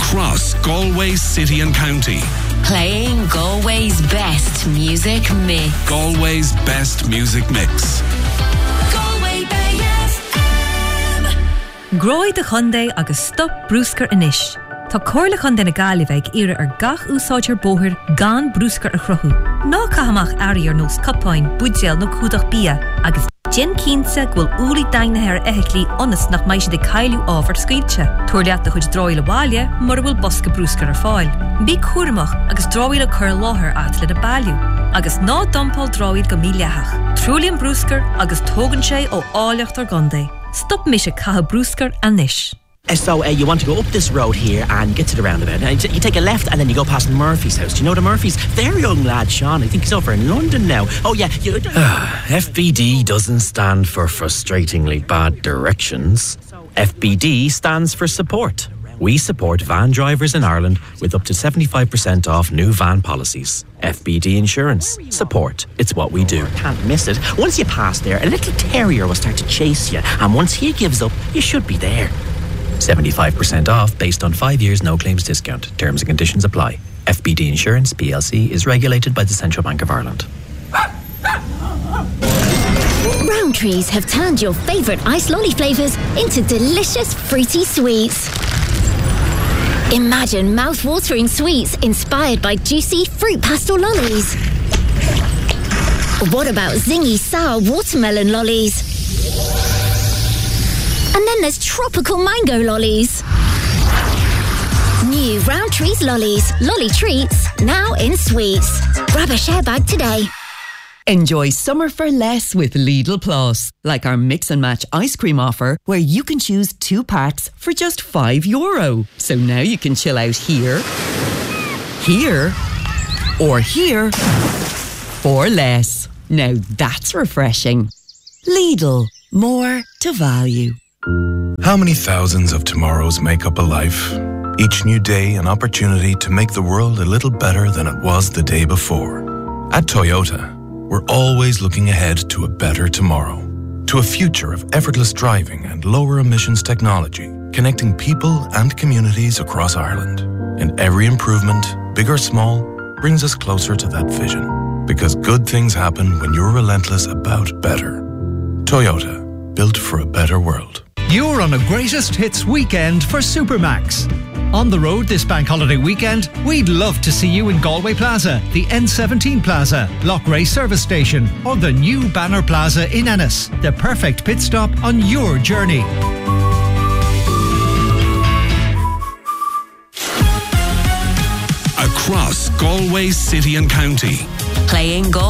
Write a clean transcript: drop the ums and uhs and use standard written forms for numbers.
across Galway City and County. Playing Galway's best music mix. Galway's best music mix. Galway Bay FM. Groid de Chunday agus stop brúscar inis. Tá cóirla chun na Gaillimh ire ar gach úsáidtear bóthir gan brúscar a chruthú. Ná cahamach airí ar nós capáin, buidéal nó cúdach bia, agus gin cínsa ghfuil úlaí daingnithe ar eithiclí ionas nach mbeidh siad de cailliú ábhar scaoilte. Tuairleat de chuid dráil le bhaile, mar bhfuil bosca brúscar ar fáil. Bí cuaireamach agus dráil le chur láthair at le de bailliú. Agus ná dompáil dráil go míleachach. Trúlíonn brúscar agus tógann sé ó áileacht ar Gunday. Stop me se caha brúscar anish. So you want to go up this road here and get to the roundabout. Now, you take a left and then you go past Murphy's house. Do you know the Murphys? They're young lad, Sean. I think he's over in London now. Oh, yeah. FBD doesn't stand for frustratingly bad directions. FBD stands for support. We support van drivers in Ireland with up to 75% off new van policies. FBD Insurance. Support. It's what we do. Can't miss it. Once you pass there, a little terrier will start to chase you. And once he gives up, you should be there. 75% off based on 5 years no claims discount. Terms and conditions apply. FBD Insurance PLC is regulated by the Central Bank of Ireland. Rowntrees have turned your favourite ice lolly flavours into delicious fruity sweets. Imagine mouth-watering sweets inspired by juicy fruit pastel lollies. What about zingy sour watermelon lollies? And then there's tropical mango lollies. New Rowntrees lollies, lolly treats, now in sweets. Grab a share bag today. Enjoy summer for less with Lidl Plus. Like our mix and match ice cream offer, where you can choose 2 packs for just €5. So now you can chill out here, or here for less. Now that's refreshing. Lidl, more to value. How many thousands of tomorrows make up a life? Each new day an opportunity to make the world a little better than it was the day before. At Toyota, we're always looking ahead to a better tomorrow, to a future of effortless driving and lower emissions technology, connecting people and communities across Ireland. And every improvement, big or small, brings us closer to that vision. Because good things happen when you're relentless about better. Toyota, built for a better world. You're on a greatest hits weekend for Supermax. On the road this bank holiday weekend, we'd love to see you in Galway Plaza, the N17 Plaza, Lochray Service Station, or the new Banner Plaza in Ennis. The perfect pit stop on your journey. Across Galway City and County. Playing Galway.